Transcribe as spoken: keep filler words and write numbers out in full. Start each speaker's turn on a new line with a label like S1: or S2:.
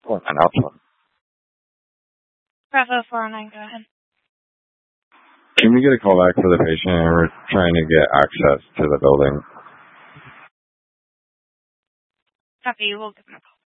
S1: four nine Alpha.
S2: Bravo four oh nine, go ahead.
S1: Can we get a call back for the patient? We're trying to get access to the building.
S2: Copy, we'll give him a call.